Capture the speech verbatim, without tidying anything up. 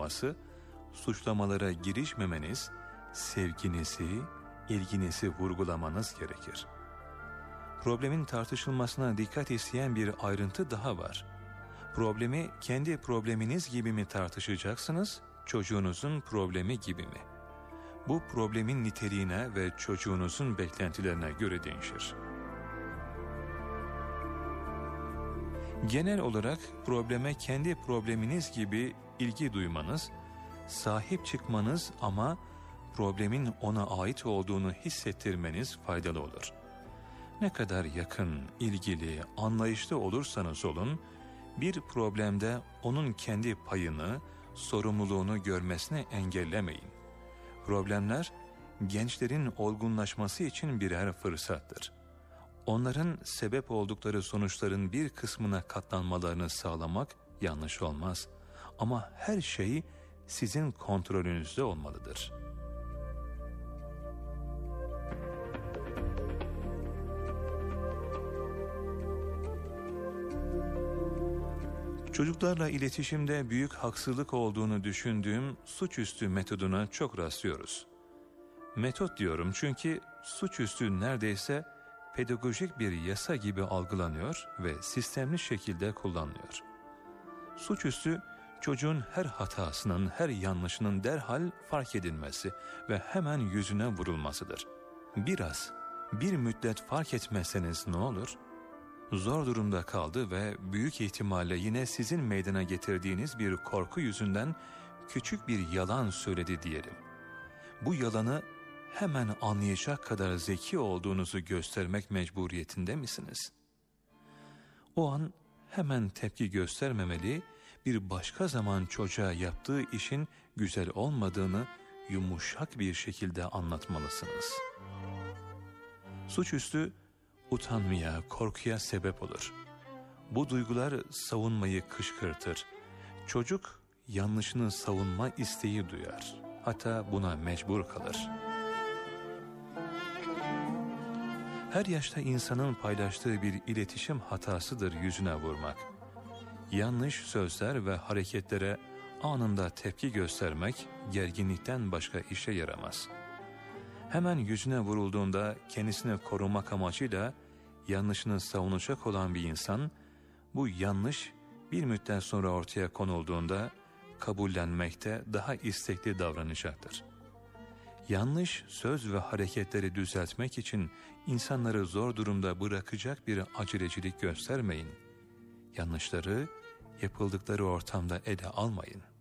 olması, suçlamalara girişmemeniz, sevginizi, ilginizi vurgulamanız gerekir. Problemin tartışılmasına dikkat isteyen bir ayrıntı daha var. Problemi kendi probleminiz gibi mi tartışacaksınız, çocuğunuzun problemi gibi mi? Bu problemin niteliğine ve çocuğunuzun beklentilerine göre değişir. Genel olarak probleme kendi probleminiz gibi ilgi duymanız, sahip çıkmanız ama problemin ona ait olduğunu hissettirmeniz faydalı olur. Ne kadar yakın, ilgili, anlayışlı olursanız olun, bir problemde onun kendi payını, sorumluluğunu görmesini engellemeyin. Problemler, gençlerin olgunlaşması için birer fırsattır. Onların sebep oldukları sonuçların bir kısmına katlanmalarını sağlamak yanlış olmaz. Ama her şey sizin kontrolünüzde olmalıdır. Çocuklarla iletişimde büyük haksızlık olduğunu düşündüğüm suçüstü metoduna çok rastlıyoruz. Metot diyorum çünkü suçüstü neredeyse pedagojik bir yasa gibi algılanıyor ve sistemli şekilde kullanılıyor. Suçüstü, çocuğun her hatasının, her yanlışının derhal fark edilmesi ve hemen yüzüne vurulmasıdır. Biraz, bir müddet fark etmezseniz ne olur? Zor durumda kaldı ve büyük ihtimalle yine sizin meydana getirdiğiniz bir korku yüzünden küçük bir yalan söyledi diyelim. Bu yalanı hemen anlayacak kadar zeki olduğunuzu göstermek mecburiyetinde misiniz? O an hemen tepki göstermemeli, bir başka zaman çocuğa yaptığı işin güzel olmadığını yumuşak bir şekilde anlatmalısınız. Suçüstü utanmaya, korkuya sebep olur. Bu duygular savunmayı kışkırtır. Çocuk yanlışını savunma isteği duyar. Hatta buna mecbur kalır. Her yaşta insanın paylaştığı bir iletişim hatasıdır yüzüne vurmak. Yanlış sözler ve hareketlere anında tepki göstermek gerginlikten başka işe yaramaz. Hemen yüzüne vurulduğunda kendisini korumak amacıyla yanlışını savunacak olan bir insan, bu yanlış bir müddet sonra ortaya konulduğunda kabullenmekte daha istekli davranacaktır. Yanlış söz ve hareketleri düzeltmek için insanları zor durumda bırakacak bir acelecilik göstermeyin. Yanlışları yapıldıkları ortamda ele almayın.